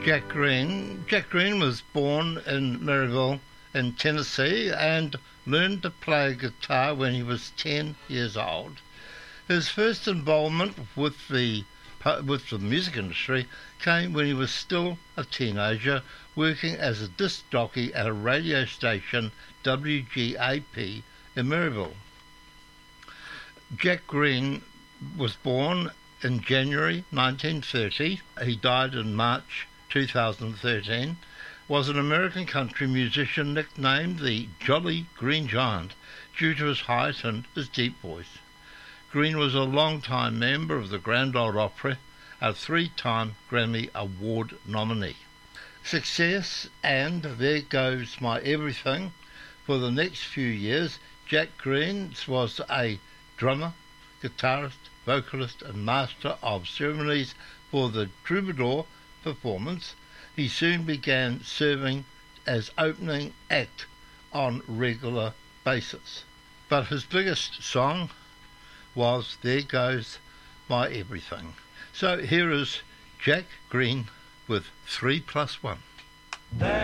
Jack Green. Jack Green was born in Maryville in Tennessee and learned to play guitar when he was 10 years old. His first involvement with the music industry came when he was still a teenager, working as a disc jockey at a radio station, WGAP, in Maryville. Jack Green was born in January 1930. He died in March 2013. Was an American country musician nicknamed the Jolly Green Giant due to his height and his deep voice. Green was a long-time member of the Grand Ole Opry, a 3-time Grammy Award nominee. Success and There Goes My Everything. For the next few years, Jack Green was a drummer, guitarist, vocalist and master of ceremonies for the Troubadour performance. He soon began serving as opening act on regular basis. But his biggest song was There Goes My Everything. So here is Jack Green with 3+1.